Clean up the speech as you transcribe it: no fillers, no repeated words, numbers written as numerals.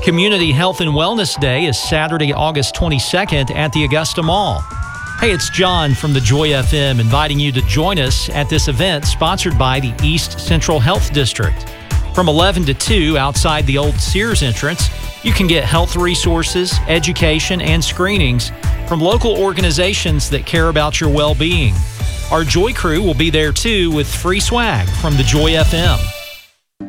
Community Health and Wellness Day is Saturday, August 22nd at the Augusta Mall. Hey, it's John from the Joy FM inviting you to join us at this event sponsored by the East Central Health District. From 11 to 2 outside the old Sears entrance, you can get health resources, education, and screenings from local organizations that care about your well-being. Our Joy crew will be there too with free swag from the Joy FM.